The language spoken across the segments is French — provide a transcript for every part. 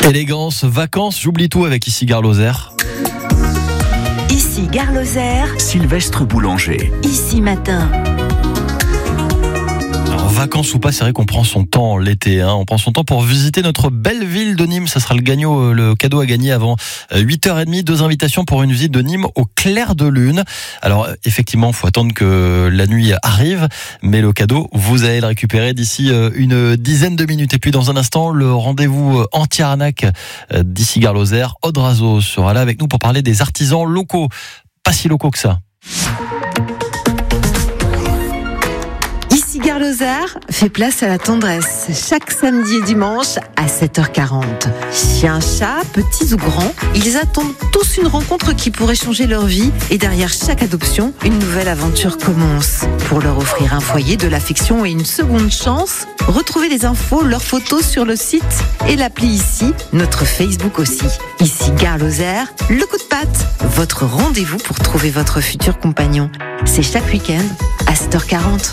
Élégance, vacances, j'oublie tout avec ici Gare Lozère. Ici Gare Lozère, Sylvestre Boulanger. Ici Matin. Alors, vacances ou pas, c'est vrai qu'on prend son temps l'été. On prend son temps pour visiter notre belle ville de Nîmes. Ça sera le cadeau à gagner avant 8h30. 2 invitations pour une visite de Nîmes au clair de lune. Alors, effectivement, il faut attendre que la nuit arrive. Mais le cadeau, vous allez le récupérer d'ici une dizaine de minutes. Et puis, dans un instant, le rendez-vous anti-arnaque d'ici Gare Lozère. Aude Razo sera là avec nous pour parler des artisans locaux. Pas si locaux que ça. Gare Lozère fait place à la tendresse chaque samedi et dimanche à 7h40. Chiens, chats, petits ou grands, ils attendent tous une rencontre qui pourrait changer leur vie et derrière chaque adoption, une nouvelle aventure commence. Pour leur offrir un foyer, de l'affection et une seconde chance, retrouvez les infos, leurs photos sur le site et l'appli ici, notre Facebook aussi. Ici Gare Lozère, le coup de patte, votre rendez-vous pour trouver votre futur compagnon. C'est chaque week-end à 7h40.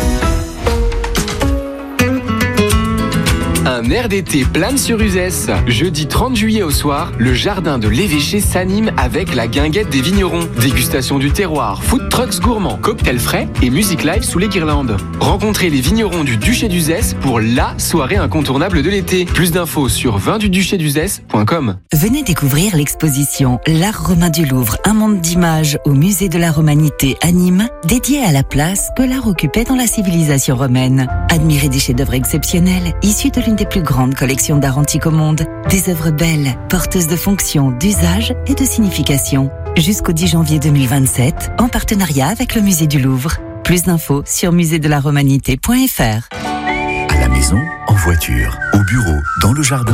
Un air d'été plane sur Uzès. Jeudi 30 juillet au soir, le jardin de l'évêché s'anime avec la guinguette des vignerons. Dégustation du terroir, food trucks gourmands, cocktails frais et musique live sous les guirlandes. Rencontrez les vignerons du Duché d'Uzès pour la soirée incontournable de l'été. Plus d'infos sur vinduduchéduzès.com. Venez découvrir l'exposition L'Art romain du Louvre, un monde d'images au musée de la Romanité à Nîmes, dédié à la place que l'art occupait dans la civilisation romaine. Admirez des chefs-d'œuvre exceptionnels, issus de l'une des plus grandes collections d'art antique au monde. Des œuvres belles, porteuses de fonction, d'usage et de signification. Jusqu'au 10 janvier 2027, en partenariat avec le musée du Louvre. Plus d'infos sur muséedelaromanité.fr. À la maison, en voiture, au bureau, dans le jardin.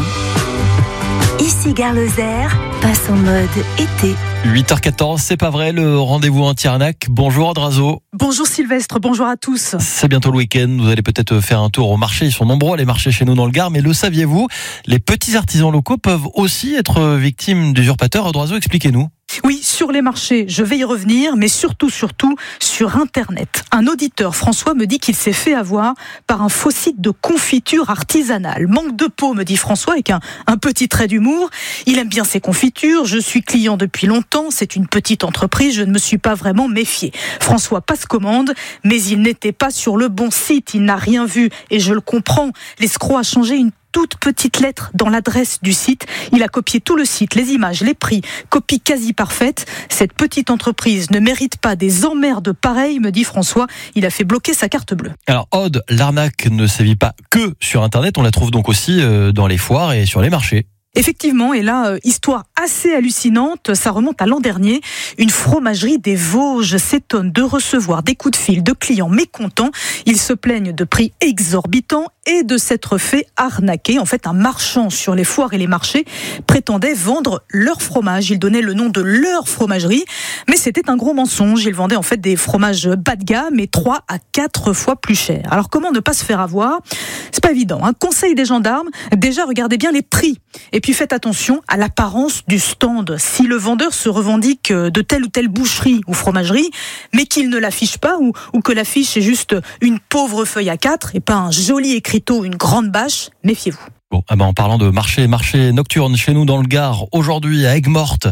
Ici Gare Lozère passe en mode été. 8h14, c'est pas vrai, le rendez-vous anti-arnaque. Bonjour Aude Razo. Bonjour Sylvestre, bonjour à tous. C'est bientôt le week-end, vous allez peut-être faire un tour au marché. Ils sont nombreux les marchés chez nous dans le Gard, mais le saviez-vous, les petits artisans locaux peuvent aussi être victimes d'usurpateurs. Aude Razo, expliquez-nous. Oui, sur les marchés, je vais y revenir, mais surtout sur Internet. Un auditeur, François, me dit qu'il s'est fait avoir par un faux site de confiture artisanale. Manque de peau, me dit François, avec un petit trait d'humour. Il aime bien ses confitures, je suis client depuis longtemps, c'est une petite entreprise, je ne me suis pas vraiment méfié. François passe commande, mais il n'était pas sur le bon site, il n'a rien vu, et je le comprends. L'escroc a changé une toute petite lettre dans l'adresse du site. Il a copié tout le site, les images, les prix, copie quasi parfaite. Cette petite entreprise ne mérite pas des emmerdes pareilles, me dit François. Il a fait bloquer sa carte bleue. Alors Aude, l'arnaque ne sévit pas que sur Internet, on la trouve donc aussi dans les foires et sur les marchés. Effectivement, et là, histoire assez hallucinante, ça remonte à l'an dernier. Une fromagerie des Vosges s'étonne de recevoir des coups de fil de clients mécontents. Ils se plaignent de prix exorbitants et de s'être fait arnaquer. En fait, un marchand sur les foires et les marchés prétendait vendre leur fromage. Il donnait le nom de leur fromagerie, mais c'était un gros mensonge. Il vendait en fait des fromages bas de gamme et 3 à 4 fois plus cher. Alors comment ne pas se faire avoir ? C'est pas évident. Conseil des gendarmes, déjà regardez bien les prix. Et puis faites attention à l'apparence du stand. Si le vendeur se revendique de telle ou telle boucherie ou fromagerie, mais qu'il ne l'affiche pas ou que l'affiche est juste une pauvre feuille A4 et pas un joli écriteau, une grande bâche, méfiez-vous. Bon, en parlant de marché nocturne chez nous dans le Gard, aujourd'hui à Aigues-Mortes,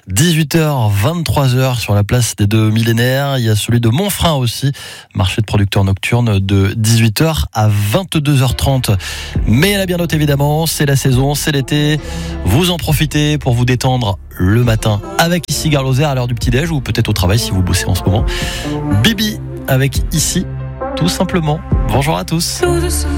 18h, 23h sur la place des 2 millénaires. Il y a celui de Montfrein aussi, marché de producteurs nocturnes de 18h à 22h30. Mais elle a bien noté évidemment, c'est la saison, c'est l'été. Vous en profitez pour vous détendre le matin avec ici Gare Lozère à l'heure du petit-déj ou peut-être au travail si vous bossez en ce moment. Bibi avec ici, tout simplement. Bonjour à tous.